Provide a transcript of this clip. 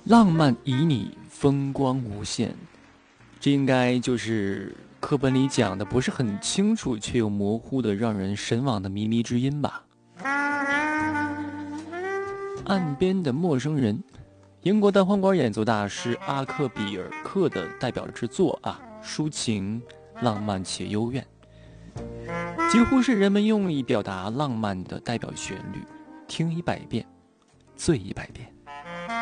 浪漫旖旎，风光无限，这应该就是课本里讲的不是很清楚却又模糊的让人神往的靡靡之音吧。岸边的陌生人，英国单簧管演奏大师阿克比尔克的代表之作啊，抒情浪漫且幽怨，几乎是人们用以表达浪漫的代表旋律，听100遍醉100遍。